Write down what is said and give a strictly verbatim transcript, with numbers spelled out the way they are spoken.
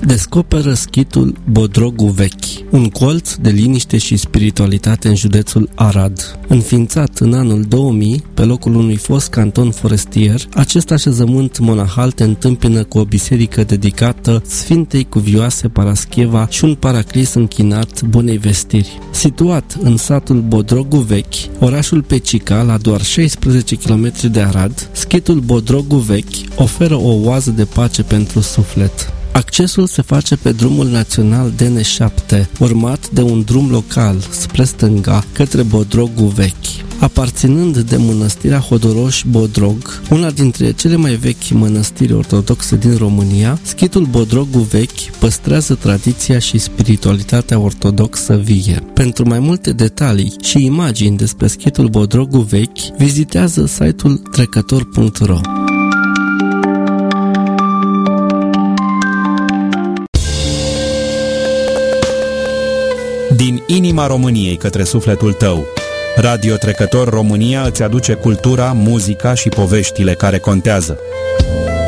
descoperă schitul Bodrogul Vechi, un colț de liniște și spiritualitate în județul Arad. Înființat în anul două mii, pe locul unui fost canton forestier, acest așezământ monahal te întâmpină cu o biserică dedicată Sfintei Cuvioase Parascheva și un paraclis închinat Bunei Vestiri. Situat în satul Bodrogul Vechi, orașul Pecica, la doar șaisprezece kilometri de Arad, schitul Bodrogul Vechi oferă o oază de pace pentru suflet. Accesul se face pe drumul național D N șapte, urmat de un drum local spre stânga, către Bodrogul Vechi. Aparținând de mănăstirea Hodoroș Bodrog, una dintre cele mai vechi mănăstiri ortodoxe din România, schitul Bodrogul Vechi păstrează tradiția și spiritualitatea ortodoxă vie. Pentru mai multe detalii și imagini despre schitul Bodrogul Vechi, vizitează site-ul trecător punct ro. Din inima României către sufletul tău, Radio Trecător România îți aduce cultura, muzica și poveștile care contează.